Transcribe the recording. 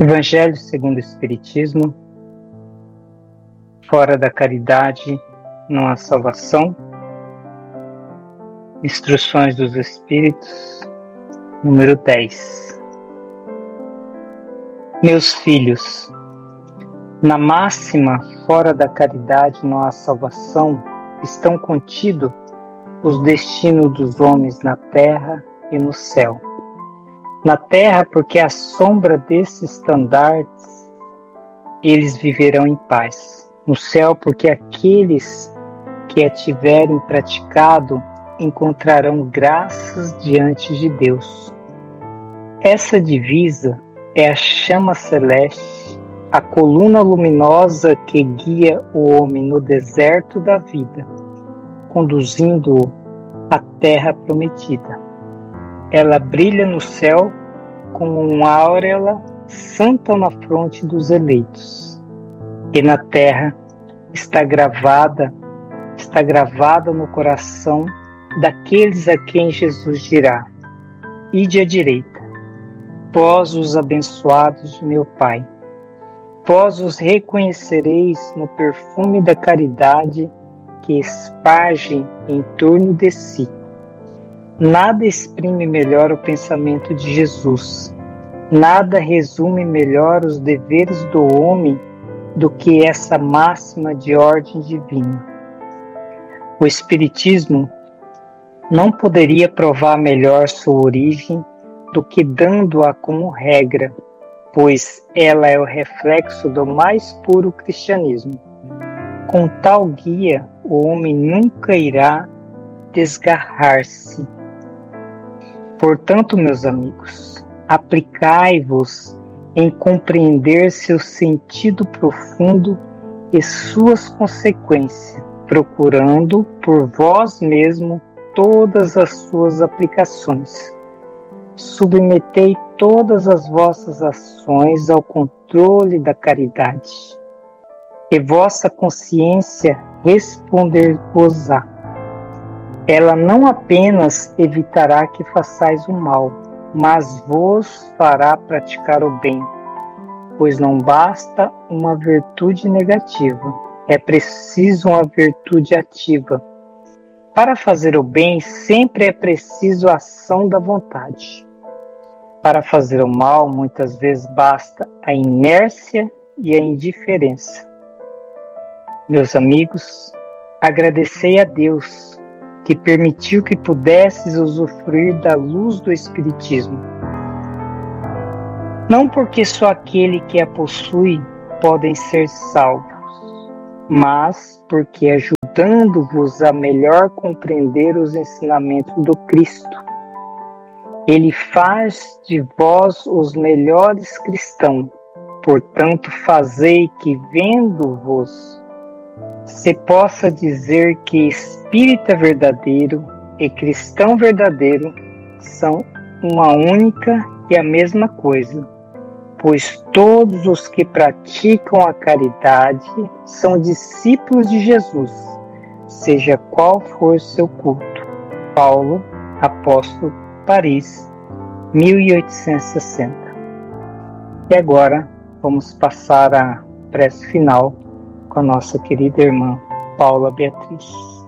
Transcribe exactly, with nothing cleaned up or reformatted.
Evangelho segundo o Espiritismo. Fora da caridade não há salvação. Instruções dos Espíritos, número dez. Meus filhos, na máxima fora da caridade não há salvação, estão contidos os destinos dos homens na terra e no céu. Na terra, porque à sombra desses estandartes eles viverão em paz. No céu, porque aqueles que a tiverem praticado encontrarão graças diante de Deus. Essa divisa é a chama celeste, a coluna luminosa que guia o homem no deserto da vida, conduzindo-o à terra prometida. Ela brilha no céu como uma auréola santa na fronte dos eleitos. E na terra está gravada, está gravada no coração daqueles a quem Jesus dirá: Ide à direita, vós os abençoados de meu Pai. Vós os reconhecereis no perfume da caridade que esparge em torno de si. Nada exprime melhor o pensamento de Jesus, nada resume melhor os deveres do homem do que essa máxima de ordem divina. O Espiritismo não poderia provar melhor sua origem do que dando-a como regra, pois ela é o reflexo do mais puro cristianismo. Com tal guia, o homem nunca irá desgarrar-se. Portanto, meus amigos, aplicai-vos em compreender seu sentido profundo e suas consequências, procurando por vós mesmo todas as suas aplicações. Submetei todas as vossas ações ao controle da caridade, e vossa consciência responder-vos-á. Ela não apenas evitará que façais o mal, mas vos fará praticar o bem, pois não basta uma virtude negativa, é preciso uma virtude ativa. Para fazer o bem, sempre é preciso a ação da vontade. Para fazer o mal, muitas vezes basta a inércia e a indiferença. Meus amigos, agradecei a Deus que permitiu que pudesses usufruir da luz do Espiritismo. Não porque só aquele que a possui podem ser salvos, mas porque ajudando-vos a melhor compreender os ensinamentos do Cristo, Ele faz de vós os melhores cristãos. Portanto, fazei que, vendo-vos, se possa dizer que espírita verdadeiro e cristão verdadeiro são uma única e a mesma coisa, pois todos os que praticam a caridade são discípulos de Jesus, seja qual for seu culto. Paulo, Apóstolo, Paris, mil oitocentos e sessenta. E agora vamos passar à prece final com a nossa querida irmã Paula Beatriz.